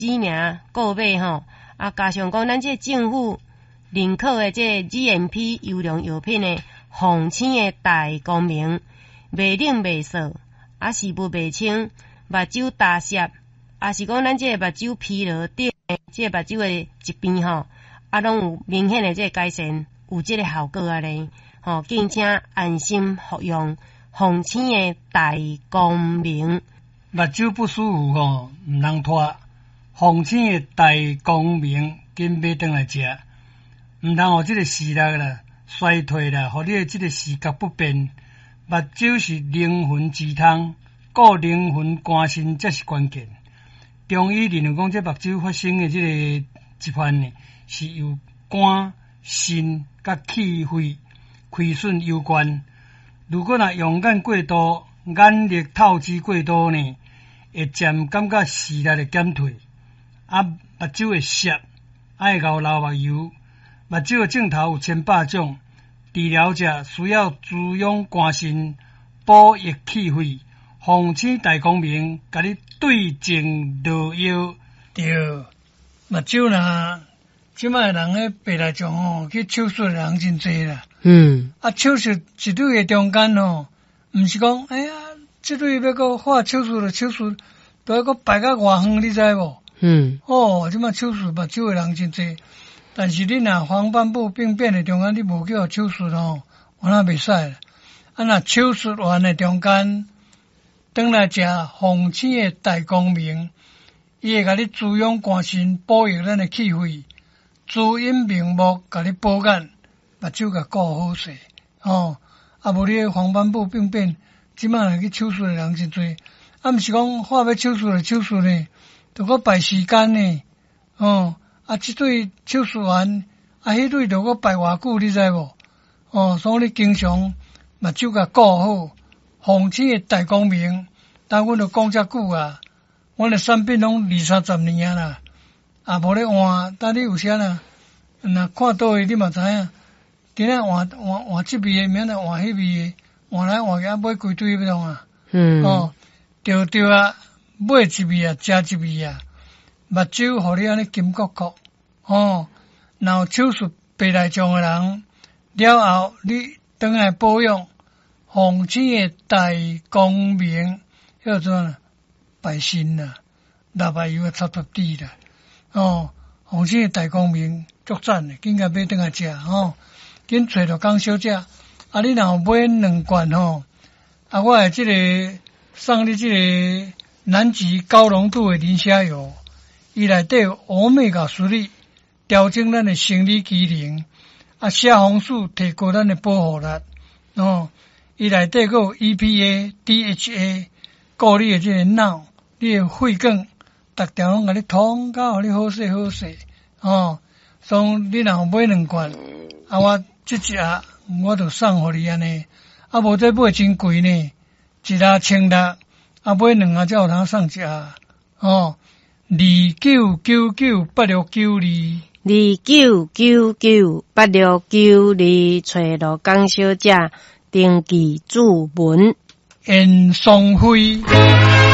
指名购买吼，加上讲咱这政府认可的这 GMP 优良药品的防青的大光明，袂冷袂涩，是不袂清，目睭大涩，是讲咱这目睭疲劳等这目睭的疾病吼，拢有明显的这改善，有这个效果咧。吼，敬请安心服用防青的大光明。 目睭不舒服吼，唔通拖，防青的大光明紧买转来食，唔通互这个视力啦衰退啦，互你的这个视觉不便。目睭是灵魂之汤，顾灵魂肝肾才是关键。中医认为讲，这目睭发生的这个疾患呢，是由肝、肾甲气血亏损有关。如果若用眼过度、眼力透支过度呢，会渐感觉视力的减退，目睭会涩，爱熬流目油。目睭的镜头有千百种，治疗者需要滋养肝肾、补益气血、防青大光明，甲你对症落药。对，目睭啦，即摆人咧白内障吼，去手术的人真侪啦。手术一对的中间吼，毋是讲哎呀，这对要搁画手术了，手术都要搁排到偌远，你知无？即摆手术目睭的人真侪，但是你若黄斑部病变的中间你无去互手术吼，我那袂使啦。若手术完的中间，转来食防青的大光明，伊会甲你滋养肝肾，补益咱的气血，滋阴明目，甲你保眼。目睭甲顾好势，无你黄斑部病变，即摆来去手术的人真多，毋是讲话要手术就手术呢，着搁排时间呢，即对手术完，迄对着搁排偌久，你知无？所以你经常目睭甲顾好，防青的大光明，但阮着讲遮久啊，阮的产品拢20-30年啦，无咧换，但你有时若看倒去，你嘛知影。今仔换这味的，明仔换迄味的，换来换去买规堆不同啊。对啊，买一味啊，食一味啊，目睭互你安尼金国国。若有手术白内障的人了后，你转来保养防青的大光明，叫做白心啦，六百油插底啦。防青的大光明足赞的，紧甲买转来食紧找着江小姐，你若有买2罐我会这个送你这个南极高浓度的磷虾油，伊内底有欧米伽3粒，调整咱的生理机能，虾红素提高咱的保护力，伊内底还有 EPA、DHA， 顾你的这个脑、你的血管，逐条拢甲你通到，互你好势好势，所以你若有买2罐，我这只我就送互你安尼，无再买真贵呢，一盒1600，买2盒才有通送一盒，29998692，29998692，找到江小姐登记注文，严送费。